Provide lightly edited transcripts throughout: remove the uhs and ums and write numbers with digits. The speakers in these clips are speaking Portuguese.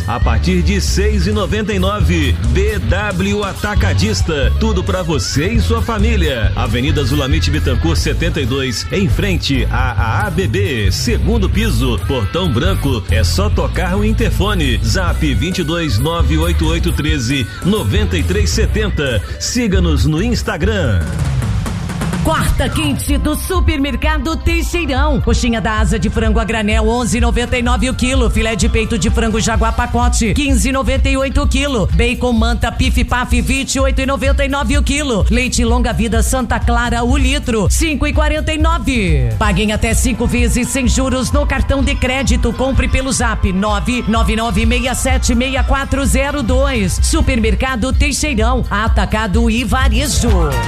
a partir de R$ 6,99. BW Atacadista, tudo pra você e sua família. Avenida Zulamite Bittencourt 72, em frente à ABB, segundo piso, Portão Branco. É só tocar o interfone. Zap 22-98813-9370. Siga-nos no Instagram. Quarta quente do Supermercado Teixeirão. Coxinha da asa de frango a granel 11,99 o quilo. Filé de peito de frango jaguar pacote 15,98 o quilo. Bacon manta pif paf 28,99 o quilo. Leite longa vida Santa Clara o litro 5,49. Paguem até 5 vezes sem juros no cartão de crédito. Compre pelo Zap 999676402. Supermercado Teixeirão, atacado e varejo.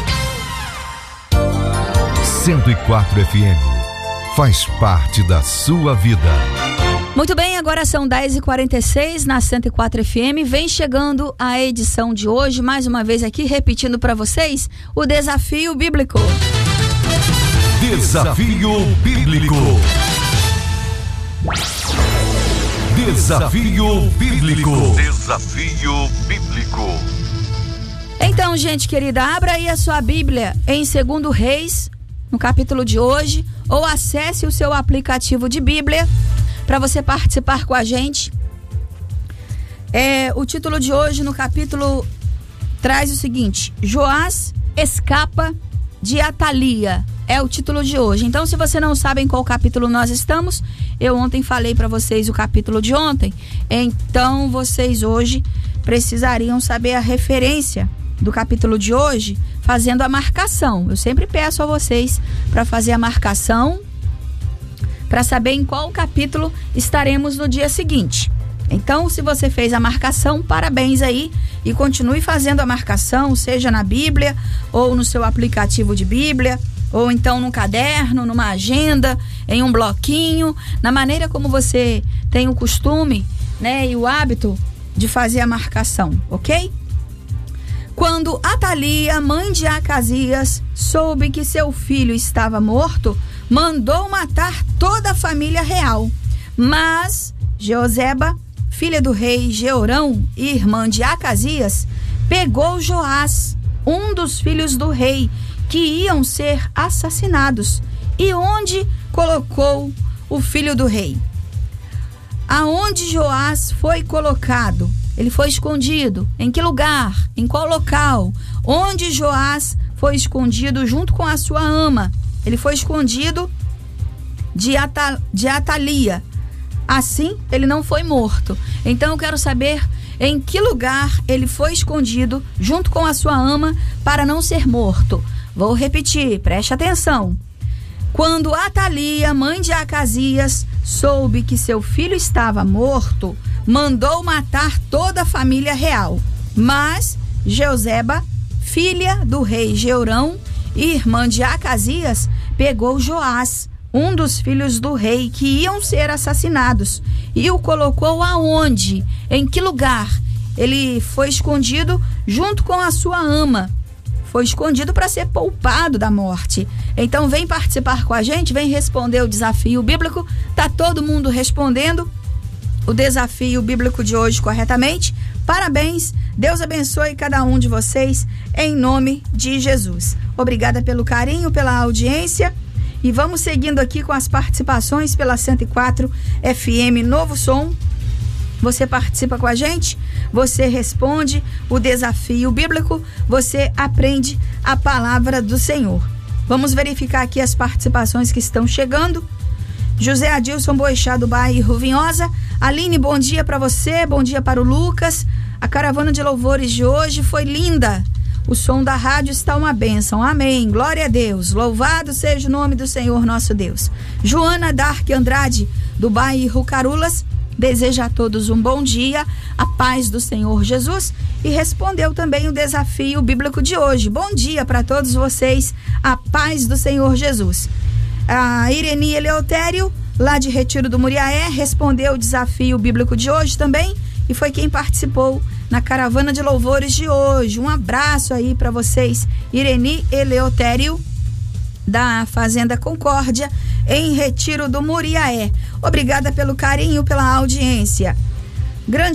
104 FM faz parte da sua vida. Muito bem, agora são 10h46 na 104 FM. Vem chegando a edição de hoje, mais uma vez aqui repetindo para vocês o Desafio Bíblico. Desafio Bíblico. Desafio Bíblico. Desafio Bíblico. Então, gente querida, abra aí a sua Bíblia em 2 Reis, no capítulo de hoje, ou acesse o seu aplicativo de Bíblia para você participar com a gente. O título de hoje no capítulo traz o seguinte: Joás escapa de Atalia. É o título de hoje. Então, se você não sabe em qual capítulo nós estamos, eu ontem falei para vocês o capítulo de ontem. Então, vocês hoje precisariam saber a referência do capítulo de hoje, fazendo a marcação. Eu sempre peço a vocês para fazer a marcação, para saber em qual capítulo estaremos no dia seguinte. Então, se você fez a marcação, parabéns aí, e continue fazendo a marcação, seja na Bíblia, ou no seu aplicativo de Bíblia, ou então num caderno, numa agenda, em um bloquinho, na maneira como você tem o costume, né, e o hábito de fazer a marcação, ok? Quando Atalia, mãe de Acasias, soube que seu filho estava morto, mandou matar toda a família real. Mas Jeozeba, filha do rei Jeorão e irmã de Acasias, pegou Joás, um dos filhos do rei, que iam ser assassinados. E onde colocou o filho do rei? Aonde Joás foi colocado? Ele foi escondido. Em que lugar? Em qual local? Onde Joás foi escondido junto com a sua ama? Ele foi escondido de Atalia. Assim, ele não foi morto. Então, eu quero saber em que lugar ele foi escondido junto com a sua ama para não ser morto. Vou repetir, preste atenção. Quando Atalia, mãe de Acasias, soube que seu filho estava morto, mandou matar toda a família real. Mas Jeozeba, filha do rei Jeorão e irmã de Acasias, pegou Joás, um dos filhos do rei que iam ser assassinados, e o colocou aonde? Em que lugar? Ele foi escondido junto com a sua ama. Foi escondido para ser poupado da morte. Então vem participar com a gente, vem responder o desafio bíblico. Tá todo mundo respondendo o desafio bíblico de hoje corretamente. Parabéns, Deus abençoe cada um de vocês em nome de Jesus. Obrigada pelo carinho, pela audiência, e vamos seguindo aqui com as participações pela 104 FM Novo Som. Você participa com a gente, você responde o desafio bíblico, você aprende a palavra do Senhor. Vamos verificar aqui as participações que estão chegando. José Adilson Boixá do bairro Vinhosa. Aline, bom dia para você, bom dia para o Lucas. A caravana de louvores de hoje foi linda. O som da rádio está uma bênção. Amém. Glória a Deus. Louvado seja o nome do Senhor nosso Deus. Joana Dark Andrade, do bairro Carulas, deseja a todos um bom dia, a paz do Senhor Jesus, e respondeu também o desafio bíblico de hoje. Bom dia para todos vocês, a paz do Senhor Jesus. A Ireni Eleutério, lá de Retiro do Muriaé, respondeu o desafio bíblico de hoje também, e foi quem participou na caravana de louvores de hoje. Um abraço aí para vocês, Ireni Eleutério, da Fazenda Concórdia, em Retiro do Muriaé. Obrigada pelo carinho, pela audiência. Grande